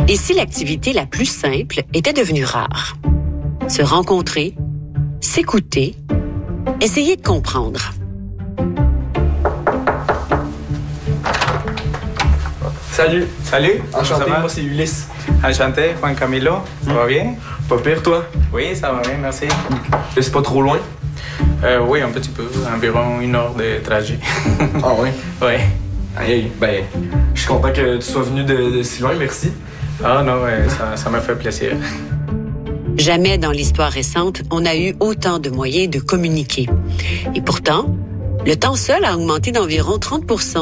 Et si l'activité la plus simple était devenue rare? Se rencontrer, s'écouter, essayer de comprendre. Salut. Salut. Enchanté, moi c'est Ulysse. Enchanté, Juan Camilo. Ça va bien? Pas pire, toi? Oui, ça va bien, merci. C'est pas trop loin? Oui, un petit peu. Environ 1 heure de trajet. Ah oui? Oui. Hey, ben, je suis content que tu sois venu de si loin, merci. Ah non, ça m'a fait plaisir. Jamais dans l'histoire récente, on a eu autant de moyens de communiquer. Et pourtant, le temps seul a augmenté d'environ 30%